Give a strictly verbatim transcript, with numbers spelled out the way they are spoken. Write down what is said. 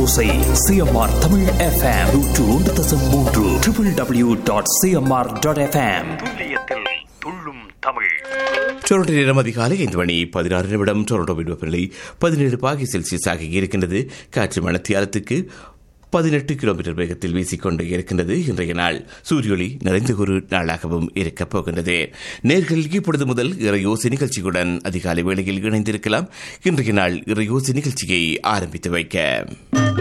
இறையோசை CMR Tamil FM நூற்று ஒன்று தசம் மூன்று W W W dot CMR dot FM. துல்லியத்தில் துள்ளும் தமிழ். டொரண்டோ நேரம் அதிகாலை ஐந்து மணி பதினாறு நிமிடம். டொரண்டோ வெப்பநிலை பதினேழு பாகை செல்சியஸ் ஆகி இருக்கின்றது. காற்று மணத்தியாலத்துக்கு பதினெட்டு கிலோமீட்டர் வேகத்தில் வீசிக்கொண்டு இருக்கின்றது. இன்றைய நாள் சூரியொளி நிறைந்த ஒரு நாளாகவும் இருக்கப் போகின்றது. நேர்கள் இப்பொழுது முதல் இறையோசை நிகழ்ச்சியுடன் அதிகாலை வேளையில் இணைந்திருக்கலாம். இன்றைய நாள் இறையோசை நிகழ்ச்சியை ஆரம்பித்து வைக்க